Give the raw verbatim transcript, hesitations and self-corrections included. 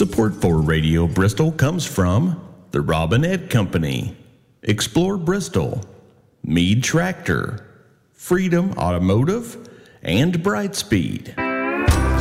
Support for Radio Bristol comes from the Robin Ed Company, Explore Bristol, Mead Tractor, Freedom Automotive, and Brightspeed.